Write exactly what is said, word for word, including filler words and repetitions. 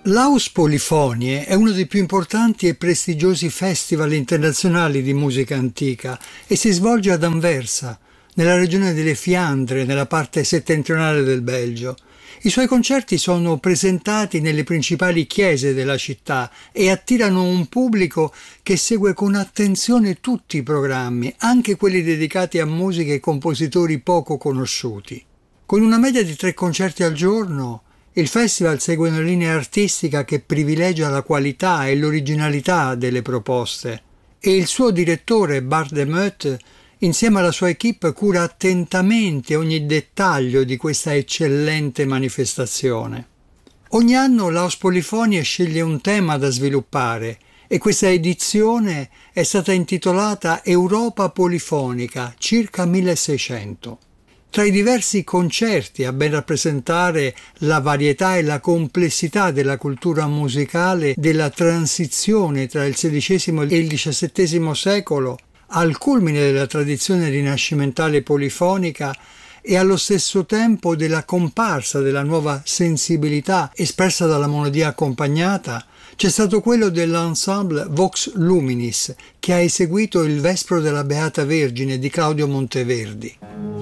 L'Haus Polifonie è uno dei più importanti e prestigiosi festival internazionali di musica antica e si svolge ad Anversa, nella regione delle Fiandre, nella parte settentrionale del Belgio. I suoi concerti sono presentati nelle principali chiese della città e attirano un pubblico che segue con attenzione tutti i programmi, anche quelli dedicati a musiche e compositori poco conosciuti. Con una media di tre concerti al giorno, il festival segue una linea artistica che privilegia la qualità e l'originalità delle proposte e il suo direttore Bart de Meut, insieme alla sua equipe, cura attentamente ogni dettaglio di questa eccellente manifestazione. Ogni anno l'Haus Polifonie sceglie un tema da sviluppare e questa edizione è stata intitolata Europa Polifonica, circa milleseicento. Tra i diversi concerti a ben rappresentare la varietà e la complessità della cultura musicale della transizione tra il sedicesimo e il diciassettesimo secolo, al culmine della tradizione rinascimentale polifonica e allo stesso tempo della comparsa della nuova sensibilità espressa dalla melodia accompagnata, c'è stato quello dell'ensemble Vox Luminis che ha eseguito il Vespro della Beata Vergine di Claudio Monteverdi.